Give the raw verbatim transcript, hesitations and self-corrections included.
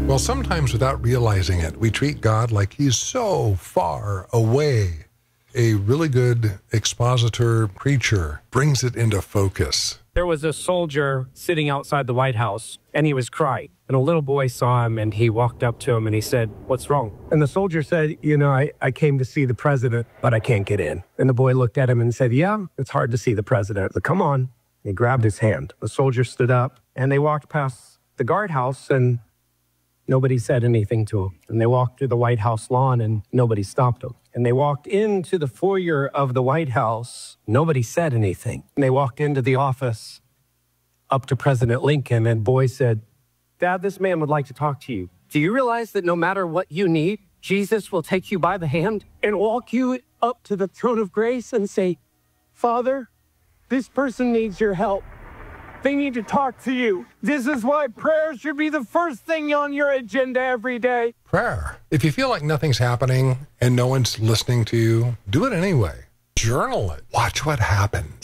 Well, sometimes without realizing it, we treat God like he's so far away. A really good expositor preacher brings it into focus. There was a soldier sitting outside the White House, and he was crying. And a little boy saw him, and he walked up to him, and he said, "What's wrong?" And the soldier said, "You know, I, I came to see the president, but I can't get in." And the boy looked at him and said, "Yeah, it's hard to see the president, but come on." He grabbed his hand. The soldier stood up, and they walked past the guardhouse, and nobody said anything to him. And they walked through the White House lawn, and nobody stopped them. And they walked into the foyer of the White House. Nobody said anything. And they walked into the office up to President Lincoln, and boy said, "Dad, this man would like to talk to you. Do you realize that no matter what you need, Jesus will take you by the hand and walk you up to the throne of grace and say, 'Father, this person needs your help. They need to talk to you. This is why prayer should be the first thing on your agenda every day.'" Prayer. If you feel like nothing's happening and no one's listening to you, do it anyway. Journal it. Watch what happens.